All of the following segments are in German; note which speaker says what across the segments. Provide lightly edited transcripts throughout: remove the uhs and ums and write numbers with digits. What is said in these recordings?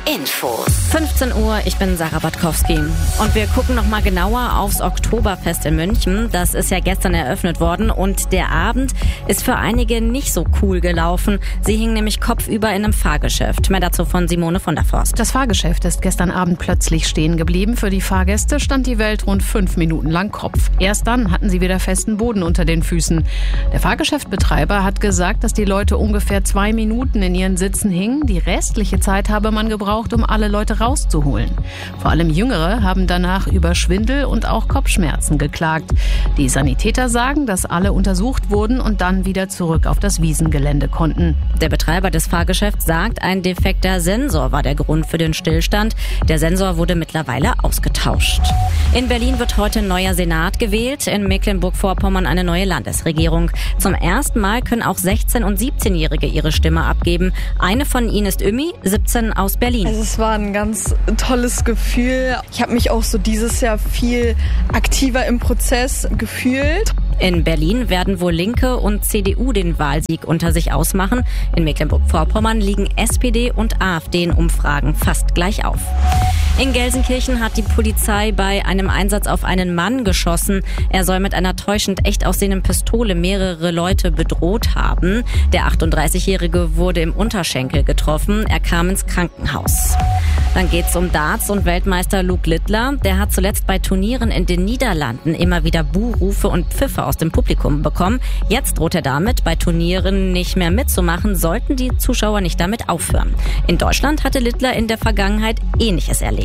Speaker 1: Infos.
Speaker 2: 15 Uhr, ich bin Sarah Batkowski. Und wir gucken noch mal genauer aufs Oktoberfest in München. Das ist ja gestern eröffnet worden und der Abend ist für einige nicht so cool gelaufen. Sie hingen nämlich kopfüber in einem Fahrgeschäft. Mehr dazu von Simone von der Forst.
Speaker 3: Das Fahrgeschäft ist gestern Abend plötzlich stehen geblieben. Für die Fahrgäste stand die Welt rund 5 Minuten lang Kopf. Erst dann hatten sie wieder festen Boden unter den Füßen. Der Fahrgeschäftbetreiber hat gesagt, dass die Leute ungefähr 2 Minuten in ihren Sitzen hingen. Die restliche Zeit habe man gebraucht, um alle Leute rauszuholen. Vor allem Jüngere haben danach über Schwindel und auch Kopfschmerzen geklagt. Die Sanitäter sagen, dass alle untersucht wurden und dann wieder zurück auf das Wiesengelände konnten.
Speaker 2: Der Betreiber des Fahrgeschäfts sagt, ein defekter Sensor war der Grund für den Stillstand. Der Sensor wurde mittlerweile ausgetauscht. In Berlin wird heute neuer Senat gewählt, in Mecklenburg-Vorpommern eine neue Landesregierung. Zum ersten Mal können auch 16- und 17-Jährige ihre Stimme abgeben. Eine von ihnen ist Ümi, 17 aus Berlin.
Speaker 4: Also es war ein ganz tolles Gefühl. Ich habe mich auch so dieses Jahr viel aktiver im Prozess gefühlt.
Speaker 2: In Berlin werden wohl Linke und CDU den Wahlsieg unter sich ausmachen. In Mecklenburg-Vorpommern liegen SPD und AfD in Umfragen fast gleich auf. In Gelsenkirchen hat die Polizei bei einem Einsatz auf einen Mann geschossen. Er soll mit einer täuschend echt aussehenden Pistole mehrere Leute bedroht haben. Der 38-Jährige wurde im Unterschenkel getroffen. Er kam ins Krankenhaus. Dann geht's um Darts und Weltmeister Luke Littler. Der hat zuletzt bei Turnieren in den Niederlanden immer wieder Buhrufe und Pfiffe aus dem Publikum bekommen. Jetzt droht er damit, bei Turnieren nicht mehr mitzumachen, sollten die Zuschauer nicht damit aufhören. In Deutschland hatte Littler in der Vergangenheit Ähnliches erlebt.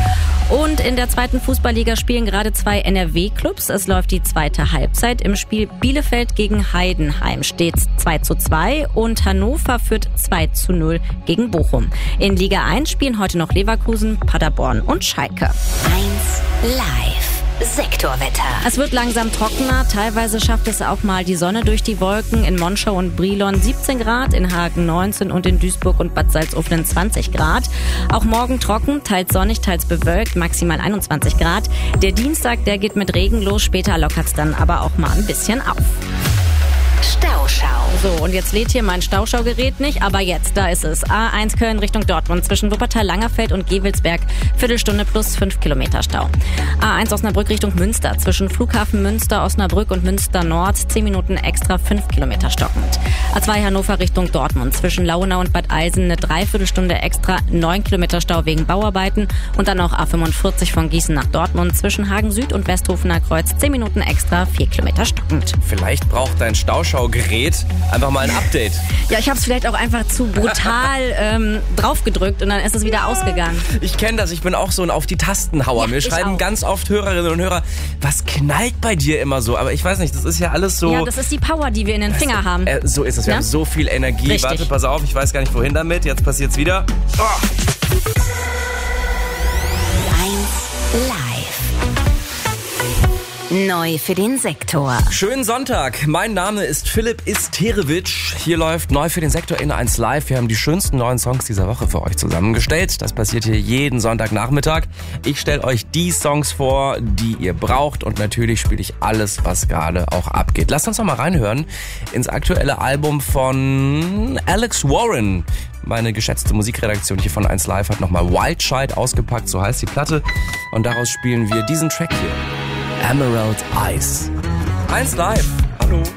Speaker 2: Und in der 2. Fußballliga spielen gerade 2 NRW-Clubs. Es läuft die 2. Halbzeit. Im Spiel Bielefeld gegen Heidenheim steht 2:2 und Hannover führt 2:0 gegen Bochum. In Liga 1 spielen heute noch Leverkusen, Paderborn und Schalke.
Speaker 1: 1 Live. Sektorwetter.
Speaker 2: Es wird langsam trockener, teilweise schafft es auch mal die Sonne durch die Wolken. In Monschau und Brilon 17 Grad, in Hagen 19 und in Duisburg und Bad Salzuflen 20 Grad. Auch morgen trocken, teils sonnig, teils bewölkt, maximal 21 Grad. Der Dienstag, der geht mit Regen los, später lockert es dann aber auch mal ein bisschen auf.
Speaker 1: Stauschau.
Speaker 2: So, und jetzt lädt hier mein Stauschaugerät nicht, aber jetzt, da ist es. A1 Köln Richtung Dortmund zwischen Wuppertal, Langerfeld und Gevelsberg. Viertelstunde plus 5 Kilometer Stau. A1 Osnabrück Richtung Münster zwischen Flughafen Münster, Osnabrück und Münster Nord. 10 Minuten extra, 5 Kilometer stockend. A2 Hannover Richtung Dortmund zwischen Lauenau und Bad Eilsen eine Dreiviertelstunde extra, 9 Kilometer Stau wegen Bauarbeiten. Und dann noch A45 von Gießen nach Dortmund zwischen Hagen Süd und Westhofener Kreuz. 10 Minuten extra, 4 Kilometer stockend.
Speaker 5: Vielleicht braucht dein Stauschaugerät einfach mal ein Update.
Speaker 2: Ja, ich habe es vielleicht auch einfach zu brutal draufgedrückt und dann ist es wieder ausgegangen.
Speaker 5: Ich kenne das, ich bin auch so ein auf die Tastenhauer.
Speaker 2: Ja,
Speaker 5: Mir schreiben
Speaker 2: auch
Speaker 5: ganz oft Hörerinnen und Hörer, was knallt bei dir immer so? Aber ich weiß nicht, das ist ja alles so...
Speaker 2: Ja, das ist die Power, die wir in den Finger haben.
Speaker 5: So ist es, wir haben so viel Energie.
Speaker 2: Richtig.
Speaker 5: Warte, pass auf, ich weiß gar nicht wohin damit. Jetzt passiert's wieder. Oh.
Speaker 1: 1 Live. Neu für den Sektor.
Speaker 5: Schönen Sonntag. Mein Name ist Philipp Isterewitsch. Hier läuft Neu für den Sektor in 1 Live. Wir haben die schönsten neuen Songs dieser Woche für euch zusammengestellt. Das passiert hier jeden Sonntagnachmittag. Ich stelle euch die Songs vor, die ihr braucht. Und natürlich spiele ich alles, was gerade auch abgeht. Lasst uns noch mal reinhören ins aktuelle Album von Alex Warren. Meine geschätzte Musikredaktion hier von 1 Live hat nochmal Wild Child ausgepackt, so heißt die Platte. Und daraus spielen wir diesen Track hier. Emerald Eyes. 1 Live. Hallo.